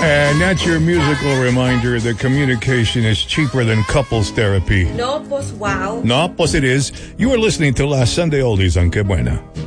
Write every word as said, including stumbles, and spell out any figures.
And that's your musical reminder that communication is cheaper than couples therapy. No, pues wow. No, pues it is. You are listening to Last Sunday Oldies on Que Buena.